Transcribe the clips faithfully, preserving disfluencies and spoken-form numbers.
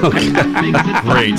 Great.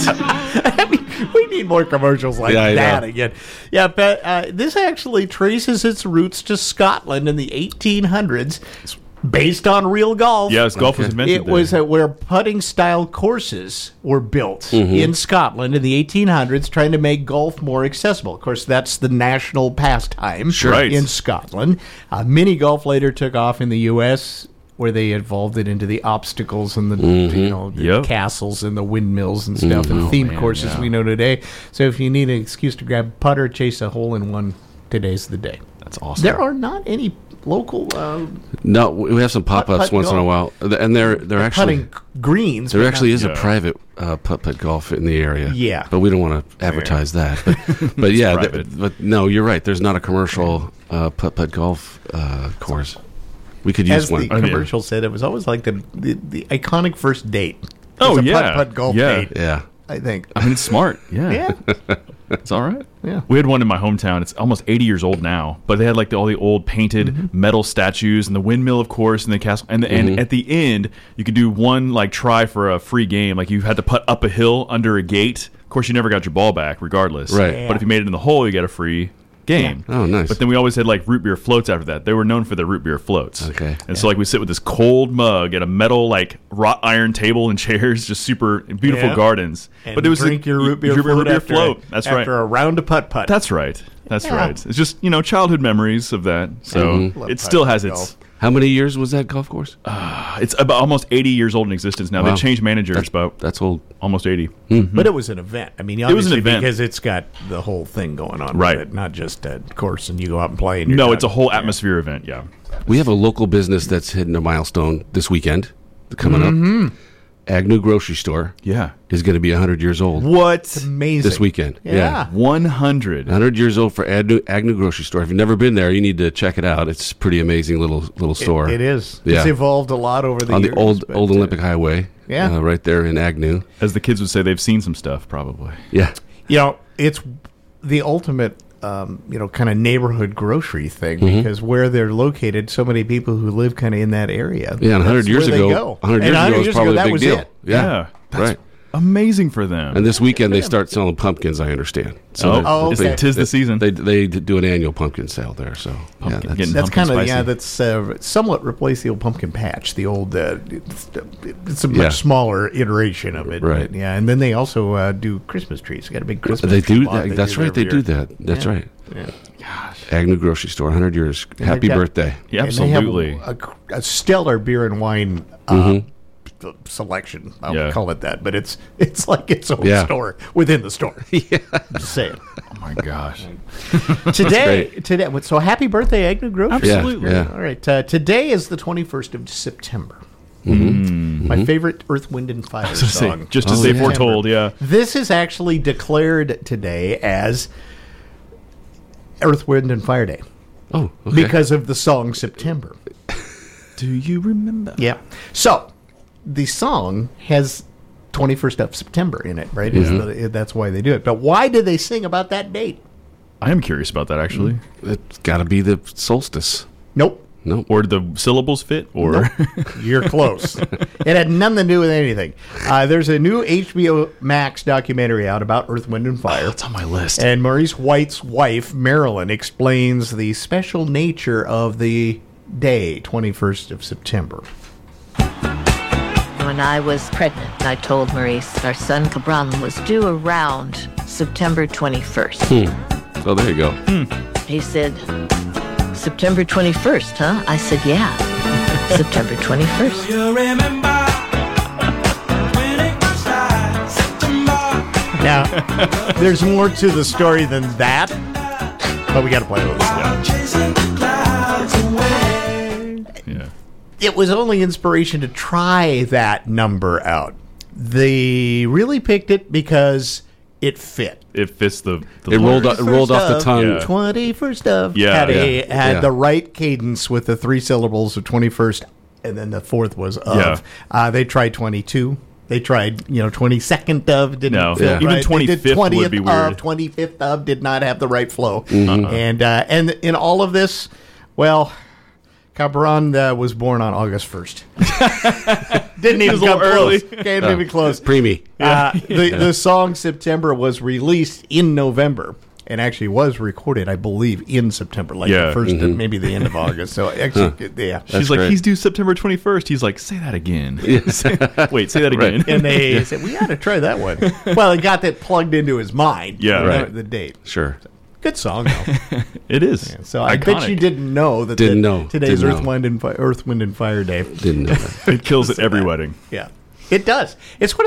I mean, we need more commercials like Yeah, I that know. again. Yeah, but uh, this actually traces its roots to Scotland in the eighteen hundreds, based on real golf. Yes, golf was Okay. invented It there. was uh, where putting-style courses were built Mm-hmm. in Scotland in the eighteen hundreds, trying to make golf more accessible. Of course, that's the national pastime Right. in Scotland. Uh, mini golf later took off in the U S, where they evolved it into the obstacles and the Mm-hmm. you know the Yep. castles and the windmills and stuff and themed man, courses yeah. we know today. So if you need an excuse to grab a putter, chase a hole in one, today's the day. That's awesome. There are not any local uh, No, we have some pop-ups Putt-putt once in a while, golf. and they're they're actually putting greens. there but actually not- is a Yeah. private uh, putt-putt golf in the area. Yeah. but we don't want to advertise that. But, but yeah, th- private. but no, you're right. There's not a commercial uh, putt-putt golf uh, course. We could use As one. the commercial said, it was always like the the, the iconic first date. It Oh, was a yeah. putt-putt golf Yeah. date. Yeah. I think. I mean, it's smart. Yeah. Yeah. It's all right. Yeah. We had one in my hometown. It's almost eighty years old now, but they had like the, all the old painted Mm-hmm. metal statues and the windmill, of course, and the castle. And, and at the end, you could do one like try for a free game. Like you had to putt up a hill under a gate. Of course, you never got your ball back, regardless. Right. Yeah. But if you made it in the hole, you got a free game. Oh, nice. But then we always had like root beer floats after that. They were known for their root beer floats. Okay. And so like we sit with this cold mug at a metal like wrought iron table and chairs, just super beautiful Yeah. gardens. And but it was drink the, your root beer your float, root beer after, float. That's right. after a round of putt-putt. That's right. That's Yeah. right. It's just, you know, childhood memories of that. So Mhm. Love it still has putt-putt its. How many years was that golf course? It's about almost eighty years old in existence now. Wow. They changed managers, That's, but that's old. almost eighty. But it was an event. I mean, was an obviously event. because it's got the whole thing going on Right. with it, not just a course and you go out and play. And you're No, done. it's a whole atmosphere event. Yeah. We have a local business that's hitting a milestone this weekend coming Mm-hmm. up. Agnew Grocery Store Yeah. is going to be one hundred years old What? amazing this weekend. Yeah. one hundred. one hundred years old for Agnew, Agnew Grocery Store. If you've never been there, you need to check it out. It's a pretty amazing little little store. It is. Yeah. It's evolved a lot over the on years. the old but, old uh, Olympic Highway. Yeah. uh, right there in Agnew. As the kids would say, they've seen some stuff, probably. Yeah, You know, it's the ultimate, um, you know, kind of neighborhood grocery thing Mm-hmm. because where they're located, so many people who live kind of in that area. yeah. And one hundred that's years where they ago, go. one hundred And years ago was probably that a big was deal. it. Yeah, That's right. amazing for them. And this weekend they start selling pumpkins. I understand. oh, they- Oh, it's- okay. tis the season. They they do an annual pumpkin sale there. So Pumpkin- yeah, that's, getting That's pumpkin kind of spicy. yeah. That's uh, somewhat replaced the old pumpkin patch. The old uh, it's, it's a much Yeah. smaller iteration of it. Right. But, yeah, and then they also uh, do Christmas trees. They got a big Christmas. they tree do. lot That, that's right. They every do year. that. That's Yeah. right. Yeah. Agnew Grocery Store, one hundred years. Happy they've got- birthday. Yeah, And they have absolutely. a, a stellar beer and wine uh, Mm-hmm. selection. I'll Yeah. call it that, but it's it's like its own Yeah. store within the store. yeah, just saying. Oh my gosh. Today, great. today. So happy birthday, Agnew Grocery. Yeah, Absolutely. yeah. All right. Uh, today is the twenty-first of September. Mm-hmm. My favorite Earth, Wind, and Fire Say- song. just as Oh, they yeah. foretold, yeah. This is actually declared today as Earth, Wind, and Fire Day Oh, okay. because of the song September. Do you remember? Yeah. So the song has twenty-first of September in it, right? Is the, that's why they do it. But why did they sing about that date? I am curious about that, actually. it's got to be the solstice. Nope. No, Or do the syllables fit? Or You're close. It had nothing to do with anything. Uh, there's a new H B O Max documentary out about Earth, Wind, and Fire. it's on my list. And Maurice White's wife, Marilyn, explains the special nature of the day, twenty-first of September. When I was pregnant, I told Maurice our son Cabran was due around September twenty-first. so there you go. He said, September twenty-first, huh? I said, yeah, September twenty-first. You remember when it was like September? Now, there's more to the story than that, but we got to play with this. Chasing the clouds away. yeah. It was only inspiration to try that number out. They really picked it because it fit. It fits the, the It rolled lyrics. it rolled off the tongue. Yeah. twenty-first of Yeah. had, a, Yeah. had Yeah. the right cadence with the three syllables of twenty-first, and then the fourth was of. Yeah. Uh, they tried twenty-two. They tried, you know, twenty-second of didn't No. fit Yeah. Even right. They did twenty-fifth would twentieth be weird. of, twenty-fifth of did not have the right flow. Mm-hmm. And uh, and in all of this, well, Cabron uh, was born on August first. Didn't even was a come little early. close. Can't even close. Preemie. Uh, the, the song September was released in November and actually was recorded, I believe, in September, like Yeah. the first, mm-hmm. maybe the end of August. So actually, yeah. She's That's like, great. he's due September twenty-first. He's like, say that again. Wait, say that Right. again. And they said, we ought to try that one. Well, he got that plugged into his mind. Yeah. you know, Right. The date. Sure. Good song, though. It is. So I bet Iconic. you didn't know that Didn't the- know. today's Didn't Earth, know. Wind, and Fi- Earth, Wind, and Fire Day. Didn't know that. It kills at every wedding. Yeah. It does. It's one of